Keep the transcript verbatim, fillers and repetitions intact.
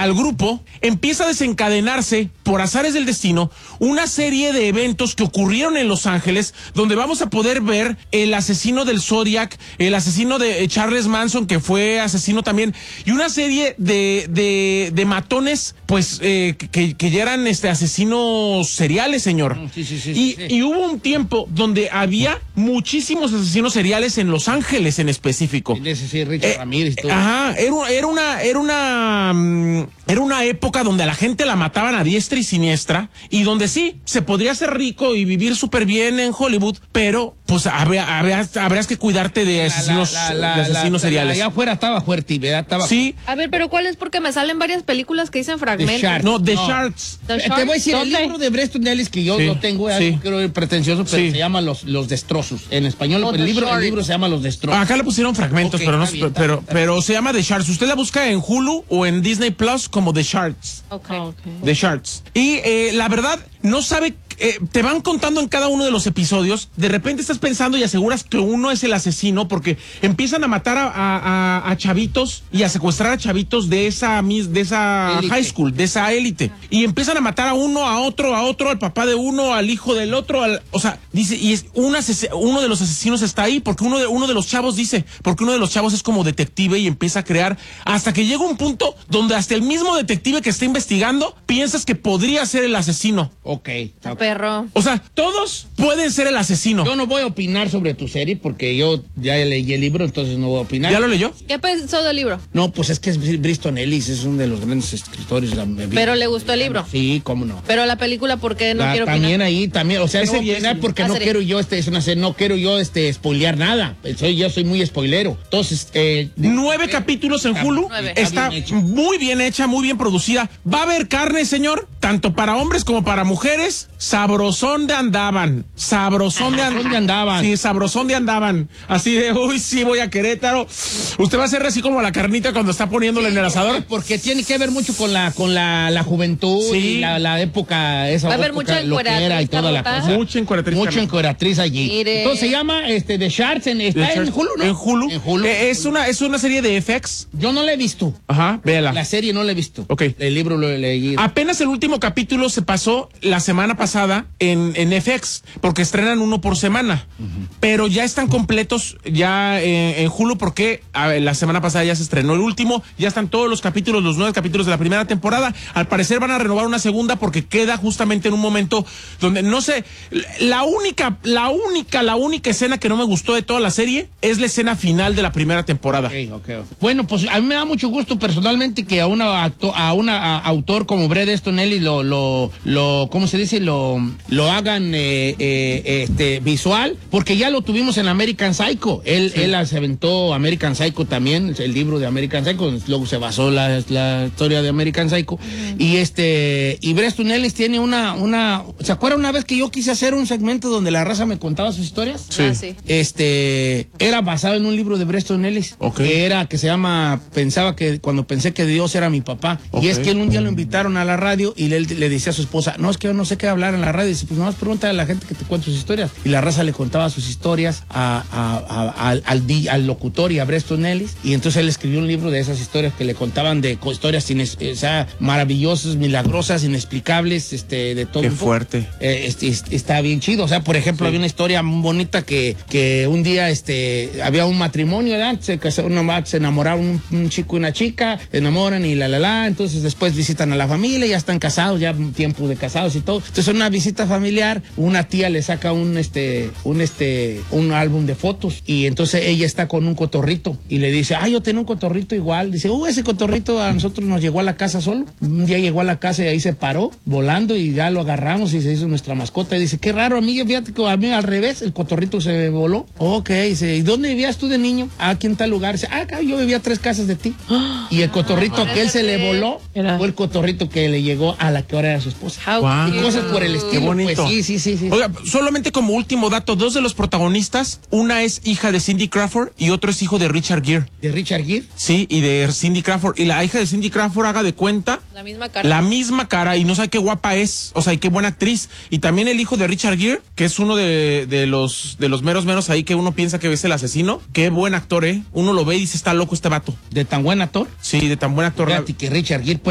al grupo, empieza a desencadenarse, por azares del destino, una serie de eventos que ocurrieron en Los Ángeles, donde vamos a poder ver el asesino del Zodiac, el asesino de Charles Manson, que fue asesino también, y una serie de, de, de matones, pues, eh, que, que ya eran este, asesinos seriales, señor. Sí, sí, sí, y, sí, sí. y hubo un tiempo donde había muchísimos asesinos seriales en Los Ángeles en específico. Ese sí, Richard Eh, Ramírez y todo. Ajá, era, era una, era una, mm, era una época donde a la gente la mataban a diestra y siniestra, y donde sí, se podría ser rico y vivir súper bien en Hollywood, pero pues habría, habría, habrías que cuidarte de asesinos, La- la- la- de asesinos la- seriales. Allá afuera estaba fuerte, ¿verdad? Estaba Sí, A ver, pero ¿cuál es? Porque me salen varias películas que dicen fragmentos. Shark. no, The No. Sharks. The Eh, Te Shark, voy a decir, el ¿dónde? libro de Breston Ellis que yo Sí, lo tengo, es sí. algo quiero ir pretencioso, pero Sí. se llama Los, los Destrozos. En español, Oh, el The libro, el Shark. libro se llama Los Destrozos. Acá le pusieron fragmentos, Ok, pero no, está bien, está pero, bien, está pero se llama The Sharks. Usted la busca en Hulu o en Disney Plus como The Sharks. Ok. The Sharks. Y eh, la verdad, no sabe, eh, te van contando en cada uno de los episodios, de repente estás pensando y aseguras que uno es el asesino, porque empiezan a matar a, a, a- a chavitos y a secuestrar a chavitos de esa, mis- de esa Élite. high school, de esa élite. Y empiezan a matar a uno, a otro, a otro, al papá de uno, al hijo del otro, al, o sea, dice, y es un ases- uno de los asesinos está ahí, porque uno de, uno de los chavos dice, porque uno de los chavos es como detective y empieza a crear, hasta que llega un punto donde hasta el mismo detective que está investigando, piensas que podría ser el asesino. Ok. ok. Perro. O sea, todos pueden ser el asesino. Yo no voy a opinar sobre tu serie porque yo ya leí el libro, entonces no voy a opinar. ¿Ya lo leyó? ¿Qué pensó del libro? No, pues es que es Briston Ellis, es uno de los grandes escritores de la vida. Pero le gustó el libro. Sí, cómo no. Pero la película, ¿por qué no La- quiero también opinar? ahí, también, o sea, no Ese voy a bien, opinar sí. porque Ah, no serie. quiero yo, este, es una serie, no quiero yo, este, spoilear nada. Soy, yo soy muy spoilero. Entonces, eh, Nueve capítulos en Hulu. Nueve. Está Está bien hecho. muy bien hecha, muy bien producida. Va a haber carne, señor, tanto para hombres como para mujeres. Sabrosón de andaban. Sabrosón de, Sabrosón de andaban. Sí, sabrosón de andaban. Así de, uy, sí, voy a Querétaro. Usted va a ser así como la carnita cuando está poniéndola en el asador. porque tiene que ver mucho con la, con la, la juventud Sí. y la, la época, esa Va a haber época mucha loquera y encueratriz, toda la Carlota. cosa. Mucha encueratriz, Mucha Carlota. encueratriz allí. Mire. Entonces se llama, este, The Sharks, en, está The en Sharks. Hulu, ¿no? En Hulu. En Hulu. Eh, es, una, es una serie de F X. Yo no la he visto. Ajá, véala. La serie no la he visto. Ok. El libro lo leí. Apenas el último capítulo se pasó la semana pasada en, en F X, porque estrenan uno por semana. Pero ya están completos ya en, en Hulu, porque a ver, la semana pasada ya se estrenó el último, ya están todos los capítulos, los nueve capítulos de la primera temporada. Al parecer van a renovar una segunda porque queda justamente en un momento donde, no sé, la única, la única, la única escena que no me gustó de toda la serie es la escena final de la primera temporada. Ok, ok, ok. Bueno, pues a mí me da mucho gusto personalmente que a una acto- a una a- autor como Bret Easton Ellis lo, lo, lo, ¿cómo se dice? Lo, lo hagan eh, eh, este visual, porque ya lo tuvimos en American Psycho. Él, él se aventó American Psycho también, el libro de American Psycho, luego se basó la, la historia de American Psycho. Y este, y Bret Easton Ellis tiene una, una, ¿se acuerdan una vez que yo quise hacer un segmento donde la raza me contaba sus historias? Sí. Ah, sí. Este, era basado en un libro de Bret Easton Ellis, Ok. que era, que se llama, pensaba que, cuando pensé que Dios era mi papá, Ok. y es que él un día lo invitaron a la radio y le, le decía a su esposa, no, es que yo no sé qué hablar en la radio, y dice, pues nomás pregúntale a la gente que te cuenta sus historias, y la raza le contaba sus historias a, a- a- al, al, di- al locutor y a Bret Easton Ellis, y entonces él escribió un libro de esas historias que le contaban de co- historias ines- o sea, maravillosas, milagrosas, inexplicables, este, de todo Qué un poco. fuerte. Eh, este, este, está bien chido. O sea, por ejemplo, Sí. había una historia muy bonita que, que un día este, había un matrimonio, ¿verdad? Se casaron, nomás se enamoraron un, un chico y una chica, se enamoran y la la la. Entonces después visitan a la familia, ya están casados, ya un tiempo de casados y todo. Entonces en una visita familiar, una tía le saca un este, un este, un álbum de fotos y entonces ella está con un cotorrito y le dice, ah, yo tenía un cotorrito igual. Dice, uh, ese cotorrito a nosotros nos llegó a la casa solo. Un día llegó a la casa y ahí se paró volando y ya lo agarramos y se hizo nuestra mascota. Y dice, qué raro, amigo, fíjate que a mí al revés, el cotorrito se voló. Ok, dice, ¿y dónde vivías tú de niño? Ah, aquí en tal lugar. Dice, ah, acá yo vivía a tres casas de ti. Y el cotorrito que él se le voló Era. fue el cotorrito que le llegó a la que ahora era su esposa. How Guau. cute. Y cosas por el Qué estilo. bonito. Pues, sí, sí, sí, sí. Oiga, solamente como último dato, dos de los protagonistas, una es hija de Cindy Crawford y otro es hijo de Richard Gere. De Richard Gere. Sí, y de Cindy Crawford. Y la hija de Cindy Crawford, haga de cuenta, La misma cara. la misma cara, y no sabe qué guapa es, o sea, y qué buena actriz. Y también el hijo de Richard Gere, que es uno de, de los de los meros meros ahí que uno piensa que es el asesino. Qué buen actor, ¿eh? Uno lo ve y dice, está loco este vato. De tan buen actor. Sí, de tan buen actor. Fíjate que Richard Gere